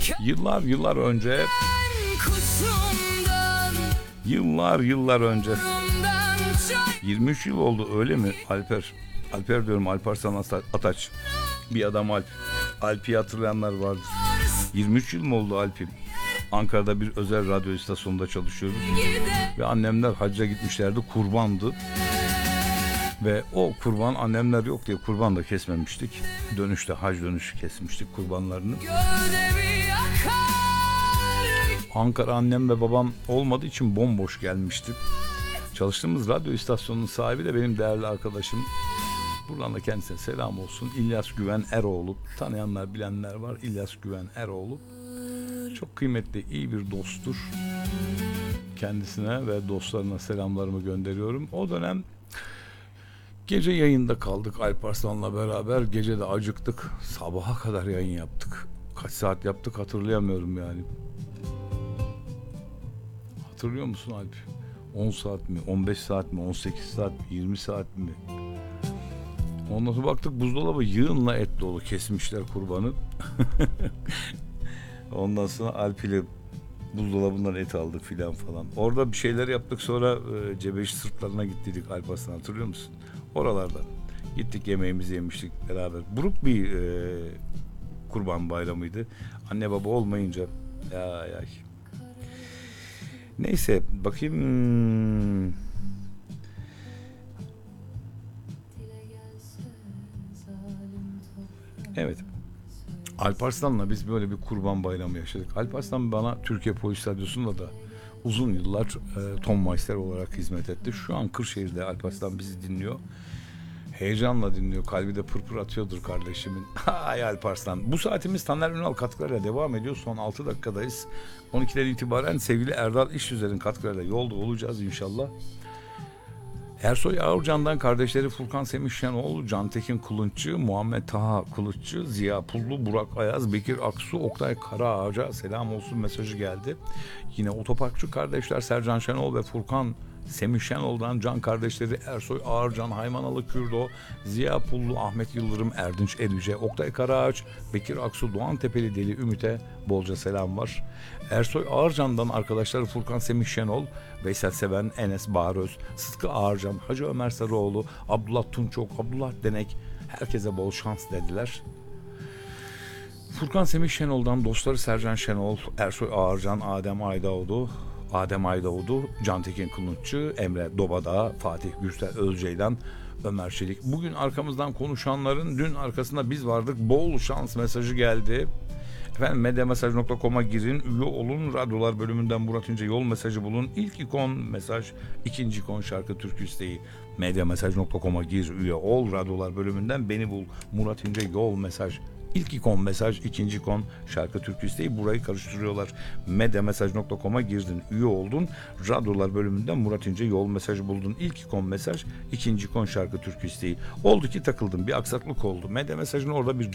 Yıllar önce, yıllar önce, 23 yıl oldu öyle mi Alper diyorum, Alparslan Ataç, bir adam Alp. Alp'i hatırlayanlar vardır. 23 yıl mı oldu Alp'im? Ankara'da bir özel radyo istasyonunda çalışıyoruz ve annemler hacca gitmişlerdi, kurbandı. Ve o kurban, annemler yok diye kurban da kesmemiştik. Dönüşte, hac dönüşü kesmiştik kurbanlarını. Ankara annem ve babam olmadığı için bomboş gelmişti. Çalıştığımız radyo istasyonunun sahibi de benim değerli arkadaşım. Buradan da kendisine selam olsun. İlyas Güven Eroğlu. Tanıyanlar, bilenler var. İlyas Güven Eroğlu. Çok kıymetli, iyi bir dosttur. Kendisine ve dostlarına selamlarımı gönderiyorum. O dönem gece yayında kaldık Alparslan'la beraber. Gece de acıktık. Sabaha kadar yayın yaptık. Kaç saat yaptık hatırlayamıyorum yani. Hatırlıyor musun Alp? 10 saat mi? 15 saat mi? 18 saat mi? 20 saat mi? Ondan sonra baktık buzdolabı yığınla et dolu. Kesmişler kurbanı. Ondan sonra Alp ile buzdolabından et aldık filan falan. Orada bir şeyler yaptık, sonra Cebeşi sırtlarına gittiydik Alparslan, hatırlıyor musun? Oralarda gittik, yemeğimizi yemiştik beraber. Buruk bir kurban bayramıydı. Anne baba olmayınca ay. Neyse bakayım. Evet. Alparslan'la biz böyle bir kurban bayramı yaşadık. Alparslan bana Türkiye Polis Radyosu'nda da uzun yıllar Tom Meister olarak hizmet etti. Şu an Kırşehir'de Alparslan bizi dinliyor. Heyecanla dinliyor. Kalbi de pırpır atıyordur kardeşimin. Ay Alparslan. Bu saatimiz Taner Ünal katkılarıyla devam ediyor. Son 6 dakikadayız. 12'den itibaren sevgili Erdal İşüzer'in katkılarıyla yolda olacağız inşallah. Ersoy Ağırcan'dan kardeşleri Furkan Semih Şenol, Cantekin Kulunççu, Muhammed Taha Kılıççı, Ziya Pullu, Burak Ayaz, Bekir Aksu, Oktay Karaağaç'a selam olsun mesajı geldi. Yine otoparkçı kardeşler Sercan Şenol ve Furkan Semih Şenol'dan can kardeşleri Ersoy Ağırcan, Haymanalı Kürdo, Ziya Pullu, Ahmet Yıldırım, Erdinç Edüce, Oktay Karaağaç, Bekir Aksu, Doğan Tepeli Deli Ümit'e bolca selam var. Ersoy Ağırcan'dan arkadaşları Furkan Semih Şenol, Veysel Seven, Enes Bağröz, Sıtkı Ağırcan, Hacı Ömer Sarıoğlu, Abdullah Tunçok, Abdullah Denek, herkese bol şans dediler. Furkan Semih Şenol'dan dostları Sercan Şenol, Ersoy Ağırcan, Adem Aydavudu, Cantekin Kılıççı, Emre Dobadağ, Fatih Gürsel Özcey'den, Ömer Çelik. Bugün arkamızdan konuşanların dün arkasında biz vardık. Bol şans mesajı geldi. Efendim medyamesaj.com'a girin, üye olun, radyolar bölümünden Murat İnce yol mesajı bulun. İlk ikon mesaj, ikinci ikon şarkı türkü isteği. Medyamesaj.com'a gir, üye ol, radyolar bölümünden beni bul, Murat İnce yol mesaj. İlk ikon mesaj, ikinci ikon şarkı türkü isteği, burayı karıştırıyorlar. Medyamesaj.com'a girdin, üye oldun, radyolar bölümünden Murat İnce yol mesajı buldun. İlk ikon mesaj, ikinci ikon şarkı türkü isteği. Oldu ki takıldım, bir aksaklık oldu. Medya mesajını orada bir